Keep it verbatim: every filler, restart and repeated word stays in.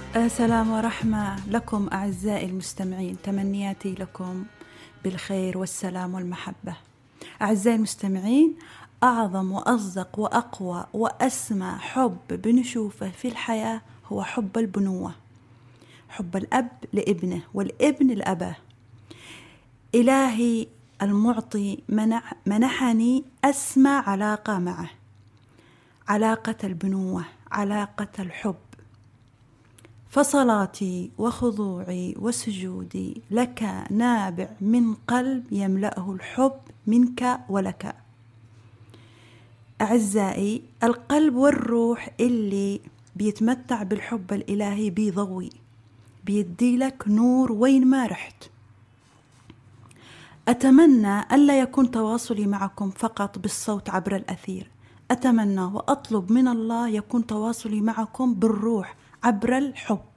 سلام ورحمة لكم أعزائي المستمعين، تمنياتي لكم بالخير والسلام والمحبة. أعزائي المستمعين، أعظم وأصدق وأقوى وأسمى حب بنشوفه في الحياة هو حب البنوة، حب الأب لابنه والابن لأباه. إلهي المعطي منح منحني أسمى علاقة معه، علاقة البنوة، علاقة الحب. فصلاتي وخضوعي وسجودي لك نابع من قلب يملأه الحب منك ولك. أعزائي، القلب والروح اللي بيتمتع بالحب الإلهي بيضوي، بيدي لك نور وين ما رحت. أتمنى ألا يكون تواصلي معكم فقط بالصوت عبر الأثير، أتمنى وأطلب من الله يكون تواصلي معكم بالروح عبر الحب.